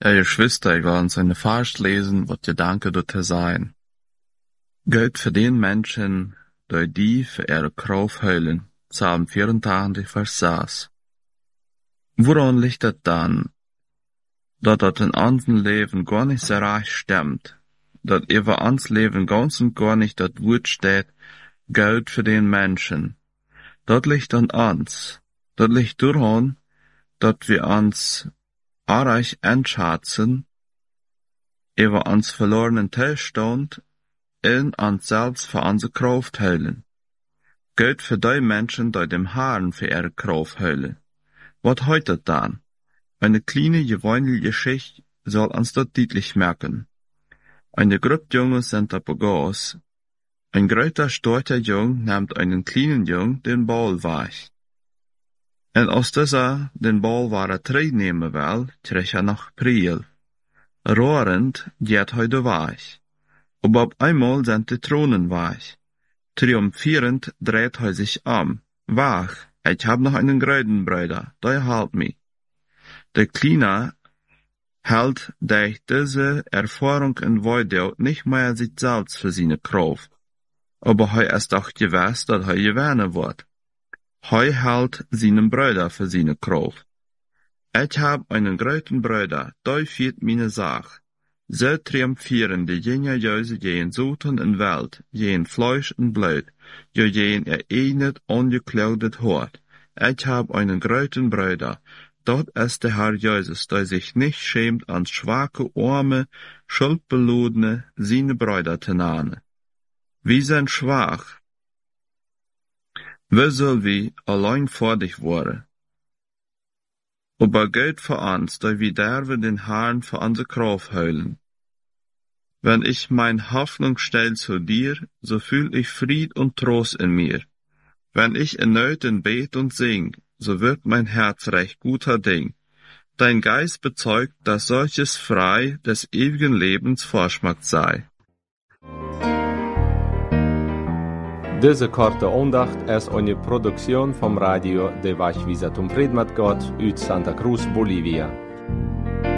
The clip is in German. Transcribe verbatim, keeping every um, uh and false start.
Ja, ihr Schwester, ich will uns eine Vers lesen, wat Gedanke dort sein. Geld für den Menschen, die die für ihre Kraft heulen, Psalm vierentachtig, Vers sechs. Woran liegt das dann, dat dat in unserem Leben gar nicht so recht stimmt, dat über uns Leben ganz und gar nicht das Wort steht, Geld für den Menschen. Dat liegt an uns. Dat liegt daran, dat wir uns arg entschätzen, über uns verlorenen Zustand in uns selbst für unsere Kraft heulen. Geld für die Menschen, die dem Herrn für ihre Kraft heulen. Was heute dann? Eine kleine, gewöhnliche Geschichte soll uns das deutlich merken. Eine Gruppe Jungs sind auf Gas. Ein großer, starker Jung nimmt einen kleinen Jung den Ball weg. Und als dieser den Ball war drei nehmen will, kriegt er noch Priel. Rohrend geht heute weg. Aber auf einmal sind die Thronen weg. Triumphierend dreht er sich um. Wach, ich hab noch einen gröden Bruder, der hält mich. Der Kleine hält durch diese Erfahrung in Weide nicht mehr sich selbst für seine Kraft. Aber er ist doch gewiss, dass er gewinnen wird. Er hält seinen Bruder für seine Kraft. Ich hab einen großen Bruder, der führt meine Sache. So triumphieren die jene Jöse gehen Soten in Welt, gehen Fleisch und Blut, jo gehen ereinet, ungekleidet Hort. Ich hab einen großen Bruder, dort ist der Herr Jesus, der sich nicht schämt, ans schwache, arme, schuldbeludene, seine Brüder zu nennen. Wir sind schwach. Wie soll wir allein vor dich worden? Aber Geld für uns, da wir derwe den Herrn für unsere Kraft heulen. Wenn ich mein Hoffnung stell zu dir, so fühl ich Fried und Trost in mir. Wenn ich in Nöten bet und sing, so wird mein Herz recht guter Ding. Dein Geist bezeugt, dass solches frei des ewigen Lebens Vorschmack sei. Deze korte aandacht is een productie vom Radio de Wachwieser zum Fried mit Gott uit Santa Cruz, Bolivia.